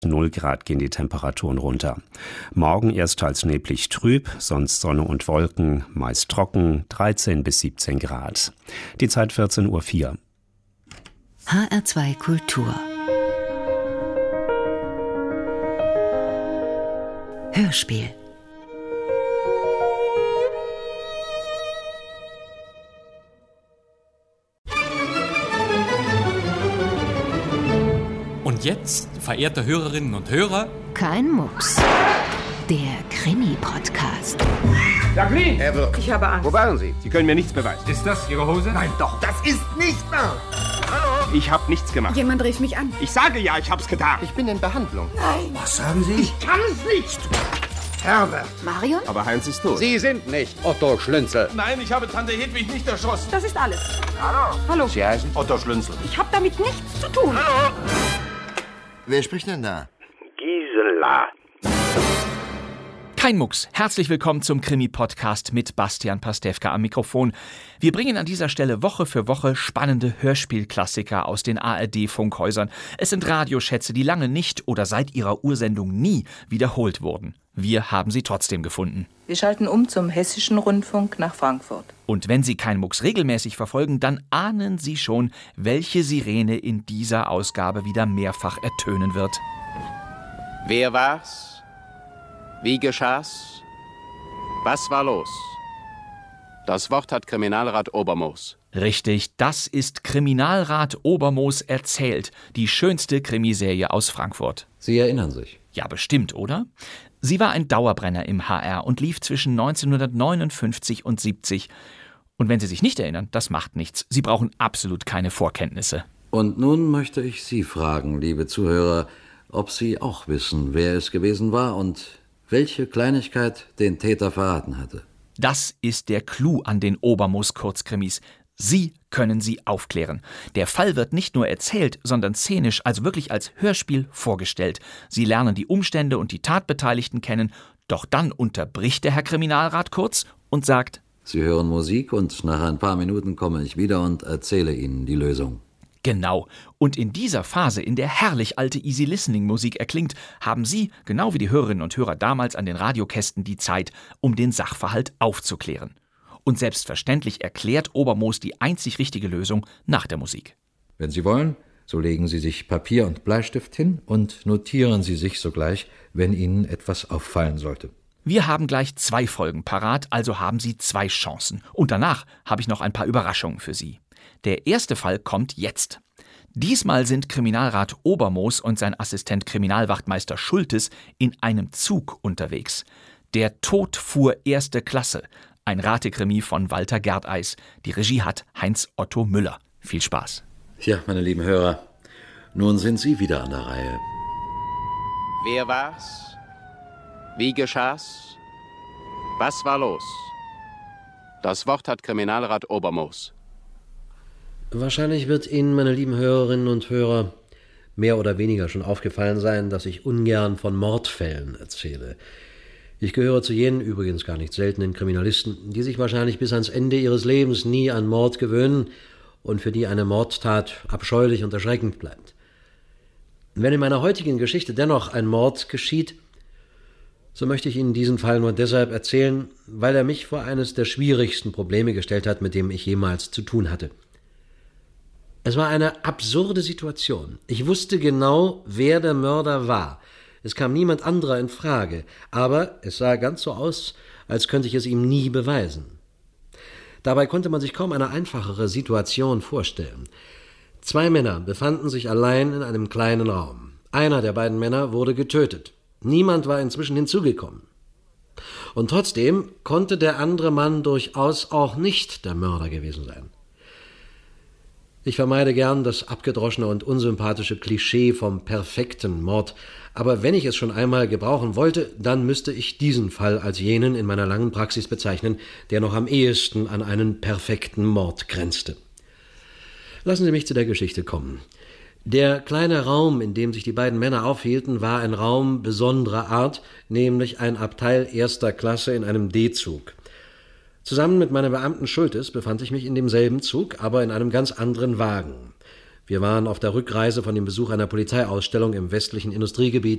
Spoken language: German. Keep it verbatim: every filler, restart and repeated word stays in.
null Grad gehen die Temperaturen runter. Morgen erst teils neblig trüb, sonst Sonne und Wolken, meist trocken, dreizehn bis siebzehn Grad. Die Zeit vierzehn Uhr vier. H R zwei Kultur Hörspiel. Und jetzt, verehrte Hörerinnen und Hörer, Kein Mucks. Der Krimi-Podcast. Jacqueline! Herr Wirk. Ich habe Angst. Wo waren Sie? Sie können mir nichts beweisen. Ist das Ihre Hose? Nein, doch, das ist nicht wahr. Hallo? Ich habe nichts gemacht. Jemand rief mich an. Ich sage ja, ich hab's getan. Ich bin in Behandlung. Nein. Was sagen Sie? Ich kann es nicht. Herbert. Marion? Aber Heinz ist tot. Sie sind nicht Otto Schlünzel. Nein, ich habe Tante Hedwig nicht erschossen. Das ist alles. Hallo. Hallo. Sie heißen Otto Schlünzel. Ich habe damit nichts zu tun. Hallo. Wer spricht denn da? Gisela. kein Mucks. Herzlich willkommen zum Krimi-Podcast mit Bastian Pastewka am Mikrofon. Wir bringen an dieser Stelle Woche für Woche spannende Hörspielklassiker aus den A R D-Funkhäusern. Es sind Radioschätze, die lange nicht oder seit ihrer Ursendung nie wiederholt wurden. Wir haben sie trotzdem gefunden. Wir schalten um zum Hessischen Rundfunk nach Frankfurt. Und wenn Sie kein Mucks regelmäßig verfolgen, dann ahnen Sie schon, welche Sirene in dieser Ausgabe wieder mehrfach ertönen wird. Wer war's? Wie geschah's? Was war los? Das Wort hat Kriminalrat Obermoos. Richtig, das ist Kriminalrat Obermoos erzählt, die schönste Krimiserie aus Frankfurt. Sie erinnern sich? Ja, bestimmt, oder? Sie war ein Dauerbrenner im H R und lief zwischen neunzehnhundertneunundfünfzig und siebzig. Und wenn Sie sich nicht erinnern, das macht nichts. Sie brauchen absolut keine Vorkenntnisse. Und nun möchte ich Sie fragen, liebe Zuhörer, ob Sie auch wissen, wer es gewesen war und welche Kleinigkeit den Täter verraten hatte. Das ist der Clou an den Obermoos-Kurzkrimis. Sie können sie aufklären. Der Fall wird nicht nur erzählt, sondern szenisch, also wirklich als Hörspiel vorgestellt. Sie lernen die Umstände und die Tatbeteiligten kennen, doch dann unterbricht der Herr Kriminalrat kurz und sagt: Sie hören Musik und nach ein paar Minuten komme ich wieder und erzähle Ihnen die Lösung. Genau. Und in dieser Phase, in der herrlich alte Easy-Listening-Musik erklingt, haben Sie, genau wie die Hörerinnen und Hörer damals an den Radiokästen, die Zeit, um den Sachverhalt aufzuklären. Und selbstverständlich erklärt Obermoos die einzig richtige Lösung nach der Musik. Wenn Sie wollen, so legen Sie sich Papier und Bleistift hin und notieren Sie sich sogleich, wenn Ihnen etwas auffallen sollte. Wir haben gleich zwei Folgen parat, also haben Sie zwei Chancen. Und danach habe ich noch ein paar Überraschungen für Sie. Der erste Fall kommt jetzt. Diesmal sind Kriminalrat Obermoos und sein Assistent Kriminalwachtmeister Schultes in einem Zug unterwegs. Der Tod fuhr erste Klasse. Ein Ratekrimi von Walter Gerdeis. Die Regie hat Heinz Otto Müller. Viel Spaß. Ja, meine lieben Hörer, nun sind Sie wieder an der Reihe. Wer war's? Wie geschah's? Was war los? Das Wort hat Kriminalrat Obermoos. Wahrscheinlich wird Ihnen, meine lieben Hörerinnen und Hörer, mehr oder weniger schon aufgefallen sein, dass ich ungern von Mordfällen erzähle. Ich gehöre zu jenen, übrigens gar nicht seltenen Kriminalisten, die sich wahrscheinlich bis ans Ende ihres Lebens nie an Mord gewöhnen und für die eine Mordtat abscheulich und erschreckend bleibt. Wenn in meiner heutigen Geschichte dennoch ein Mord geschieht, so möchte ich Ihnen diesen Fall nur deshalb erzählen, weil er mich vor eines der schwierigsten Probleme gestellt hat, mit dem ich jemals zu tun hatte. Es war eine absurde Situation. Ich wusste genau, wer der Mörder war. Es kam niemand anderer in Frage, aber es sah ganz so aus, als könnte ich es ihm nie beweisen. Dabei konnte man sich kaum eine einfachere Situation vorstellen. Zwei Männer befanden sich allein in einem kleinen Raum. Einer der beiden Männer wurde getötet. Niemand war inzwischen hinzugekommen. Und trotzdem konnte der andere Mann durchaus auch nicht der Mörder gewesen sein. Ich vermeide gern das abgedroschene und unsympathische Klischee vom perfekten Mord, aber wenn ich es schon einmal gebrauchen wollte, dann müsste ich diesen Fall als jenen in meiner langen Praxis bezeichnen, der noch am ehesten an einen perfekten Mord grenzte. Lassen Sie mich zu der Geschichte kommen. Der kleine Raum, in dem sich die beiden Männer aufhielten, war ein Raum besonderer Art, nämlich ein Abteil erster Klasse in einem D-Zug. Zusammen mit meinem Beamten Schultes befand ich mich in demselben Zug, aber in einem ganz anderen Wagen. Wir waren auf der Rückreise von dem Besuch einer Polizeiausstellung im westlichen Industriegebiet